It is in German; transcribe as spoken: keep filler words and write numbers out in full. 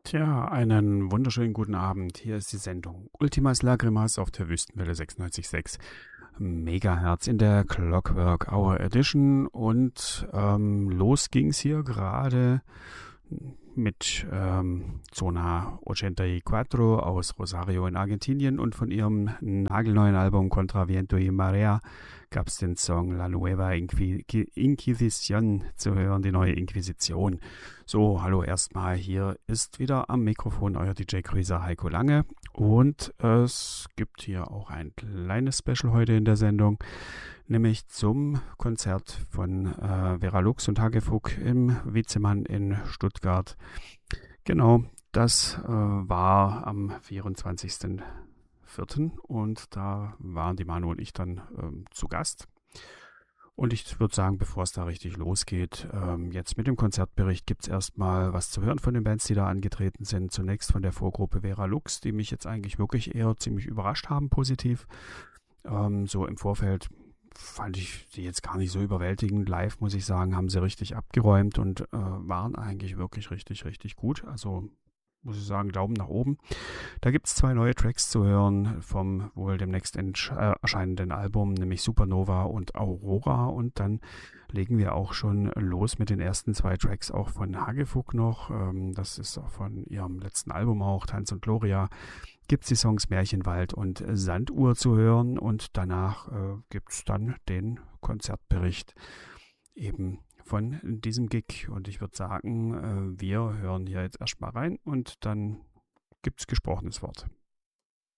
Tja, einen wunderschönen guten Abend. Hier ist die Sendung Ultimas Lagrimas auf der Wüstenwelle sechsundneunzig Komma sechs Megahertz in der Clockwork Hour Edition. Und ähm, los ging's hier gerade mit ähm, Zona vierundachtzig aus Rosario in Argentinien, und von ihrem nagelneuen Album Contra Viento y Marea gab es den Song La Nueva Inqui Inquisición zu hören, die neue Inquisition. So, hallo erstmal, hier ist wieder am Mikrofon euer D J-Cruiser Heiko Lange, und es gibt hier auch ein kleines Special heute in der Sendung, nämlich zum Konzert von äh, Vera Lux und Hagefuck im Witzemann in Stuttgart. Genau, das äh, war am vierundzwanzigsten vierten und da waren die Manu und ich dann ähm, zu Gast. Und ich würde sagen, bevor es da richtig losgeht, ähm, jetzt mit dem Konzertbericht gibt es erstmal was zu hören von den Bands, die da angetreten sind. Zunächst von der Vorgruppe Vera Lux, die mich jetzt eigentlich wirklich eher ziemlich überrascht haben, positiv. Ähm, so im Vorfeld fand ich sie jetzt gar nicht so überwältigend. Live, muss ich sagen, haben sie richtig abgeräumt und äh, waren eigentlich wirklich richtig, richtig gut. Also muss ich sagen, Daumen nach oben. Da gibt es zwei neue Tracks zu hören vom wohl demnächst äh, erscheinenden Album, nämlich Supernova und Aurora. Und dann legen wir auch schon los mit den ersten zwei Tracks auch von Hagefuck noch. Ähm, das ist auch von ihrem letzten Album auch, Tanz und Gloria. Gibt es die Songs Märchenwald und Sanduhr zu hören, und danach äh, gibt es dann den Konzertbericht eben von diesem Gig. Und ich würde sagen, äh, wir hören hier jetzt erstmal rein und dann gibt es gesprochenes Wort.